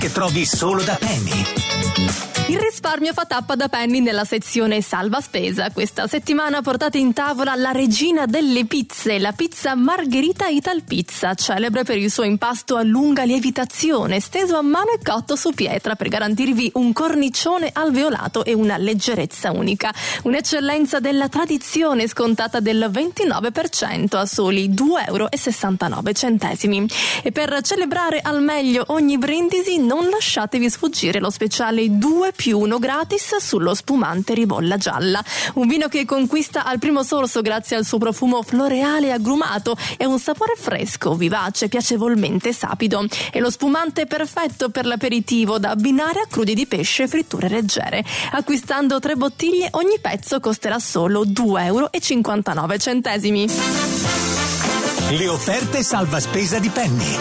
che trovi solo da Penny. Il risparmio fa tappa da Penny nella sezione Salva Spesa. Questa settimana portate in tavola la regina delle pizze, la pizza Margherita Ital Pizza, celebre per il suo impasto a lunga lievitazione, steso a mano e cotto su pietra per garantirvi un cornicione alveolato e una leggerezza unica. Un'eccellenza della tradizione scontata del 29% a soli €2,69. E per celebrare al meglio ogni brindisi non lasciatevi sfuggire lo speciale 2+1 gratis sullo spumante Ribolla Gialla, un vino che conquista al primo sorso grazie al suo profumo floreale e agrumato e un sapore fresco, vivace, piacevolmente sapido. È lo spumante perfetto per l'aperitivo da abbinare a crudi di pesce e fritture leggere. Acquistando 3 bottiglie ogni pezzo costerà solo €2,59. Le offerte Salva Spesa di Penny.